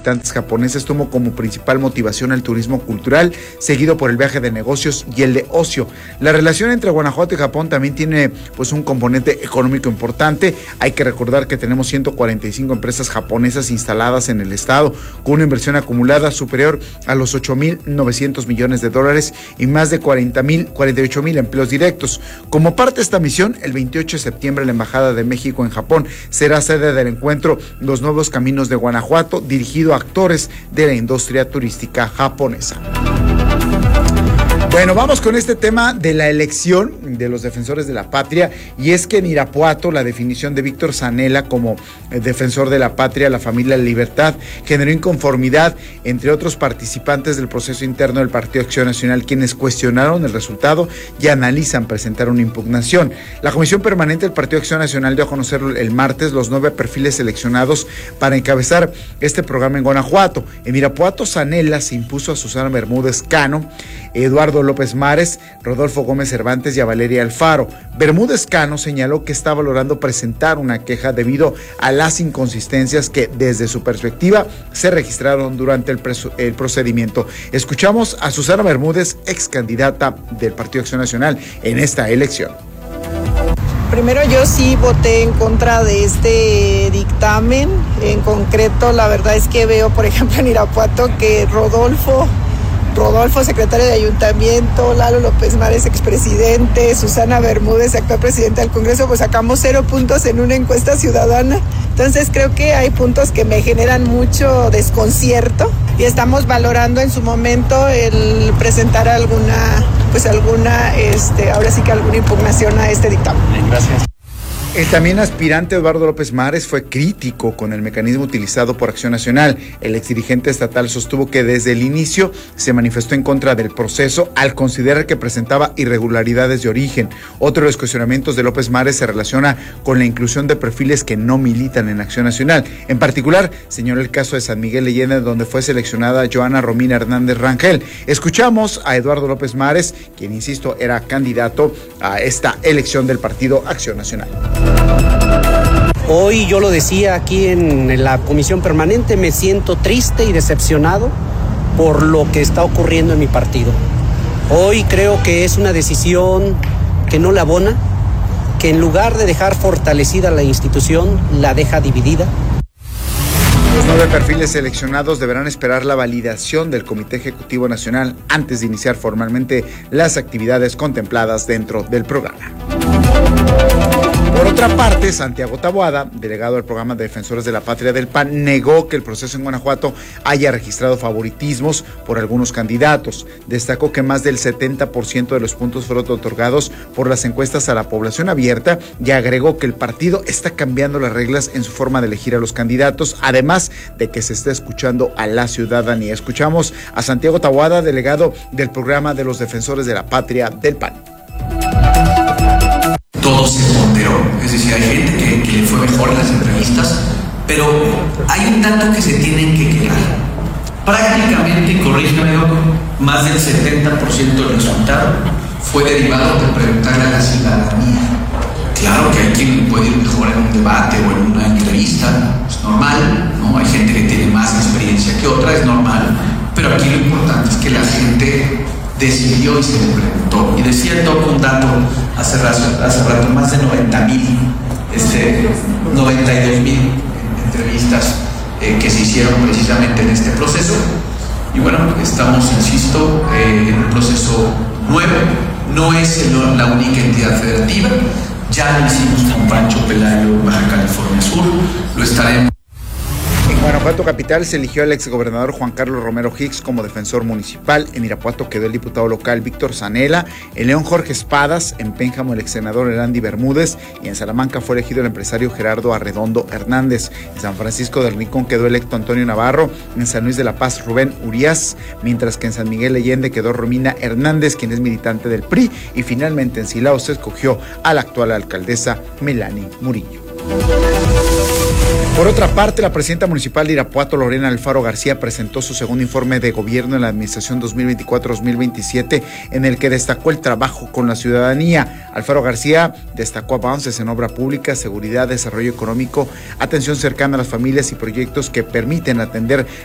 visitantes japoneses tuvo como principal motivación el turismo cultural, seguido por el viaje de negocios y el de ocio. La relación entre Guanajuato y Japón también tiene pues un componente económico importante. Hay que recordar que tenemos 145 empresas japonesas instaladas en el estado, con una inversión acumulada superior a los 8.900 millones de dólares y más de 48,000 empleos directos. Como parte de esta misión, el 28 de septiembre la Embajada de México en Japón será sede del encuentro Los Nuevos Caminos de Guanajuato, dirigido a actores de la industria turística japonesa. Bueno, vamos con este tema de la elección de los defensores de la patria, y es que en Irapuato la definición de Víctor Zanella como defensor de la patria, la familia, la libertad, generó inconformidad entre otros participantes del proceso interno del Partido Acción Nacional, quienes cuestionaron el resultado y analizan presentar una impugnación. La Comisión Permanente del Partido Acción Nacional dio a conocer el martes los 9 perfiles seleccionados para encabezar este programa en Guanajuato. En Irapuato, Zanella se impuso a Susana Bermúdez Cano, Eduardo López Mares, Rodolfo Gómez Cervantes y a Valeria Alfaro. Bermúdez Cano señaló que está valorando presentar una queja debido a las inconsistencias que desde su perspectiva se registraron durante el procedimiento. Escuchamos a Susana Bermúdez, ex candidata del Partido Acción Nacional en esta elección. Primero, yo sí voté en contra de este dictamen. En concreto, la verdad es que veo, por ejemplo, en Irapuato que Rodolfo, secretario de Ayuntamiento, Lalo López Mares, expresidente, Susana Bermúdez, actual presidenta del Congreso, pues sacamos 0 puntos en una encuesta ciudadana. Entonces creo que hay puntos que me generan mucho desconcierto y estamos valorando en su momento el presentar alguna impugnación a este dictamen. Gracias. El también aspirante Eduardo López Mares fue crítico con el mecanismo utilizado por Acción Nacional. El exdirigente estatal sostuvo que desde el inicio se manifestó en contra del proceso al considerar que presentaba irregularidades de origen. Otro de los cuestionamientos de López Mares se relaciona con la inclusión de perfiles que no militan en Acción Nacional. En particular, señaló el caso de San Miguel Allende, donde fue seleccionada Joana Romina Hernández Rangel. Escuchamos a Eduardo López Mares, quien, insisto, era candidato a esta elección del Partido Acción Nacional. Hoy yo lo decía aquí en la Comisión Permanente, me siento triste y decepcionado por lo que está ocurriendo en mi partido. Hoy creo que es una decisión que no la abona, que en lugar de dejar fortalecida la institución, la deja dividida. Los 9 perfiles seleccionados deberán esperar la validación del Comité Ejecutivo Nacional antes de iniciar formalmente las actividades contempladas dentro del programa. Por otra parte, Santiago Taboada, delegado del programa de Defensores de la Patria del PAN, negó que el proceso en Guanajuato haya registrado favoritismos por algunos candidatos. Destacó que más del 70% de los puntos fueron otorgados por las encuestas a la población abierta y agregó que el partido está cambiando las reglas en su forma de elegir a los candidatos, además de que se está escuchando a la ciudadanía. Escuchamos a Santiago Taboada, delegado del programa de los Defensores de la Patria del PAN. Todo se ponderó, es decir, hay gente que le fue mejor en las entrevistas, pero hay un dato que se tienen que quedar. Prácticamente, corrígeme, Doc, más del 70% del resultado fue derivado de preguntarle a la ciudadanía. Claro que hay quien puede ir mejor en un debate o en una entrevista, es normal, ¿no? Hay gente que tiene más experiencia que otra, es normal, pero aquí lo importante es que la gente decidió y se le preguntó. Y decía Doc un dato hace rato, más de 90,000, 92,000 entrevistas que se hicieron precisamente en este proceso. Y bueno, estamos, insisto, en un proceso nuevo, no es la única entidad federativa, ya lo hicimos con Pancho Pelayo, Baja California Sur, lo estaremos. En Guanajuato capital se eligió al exgobernador Juan Carlos Romero Hicks como defensor municipal. En Irapuato quedó el diputado local Víctor Zanella. En León, Jorge Espadas. En Pénjamo, el exsenador Erandi Bermúdez. Y en Salamanca fue elegido el empresario Gerardo Arredondo Hernández. En San Francisco del Rincón quedó electo Antonio Navarro. En San Luis de la Paz, Rubén Urias. Mientras que en San Miguel Allende quedó Romina Hernández, quien es militante del PRI. Y finalmente en Silao se escogió a la actual alcaldesa Melanie Murillo. Por otra parte, la presidenta municipal de Irapuato, Lorena Alfaro García, presentó su segundo informe de gobierno en la administración 2024-2027, en el que destacó el trabajo con la ciudadanía. Alfaro García destacó avances en obra pública, seguridad, desarrollo económico, atención cercana a las familias y proyectos que permiten atender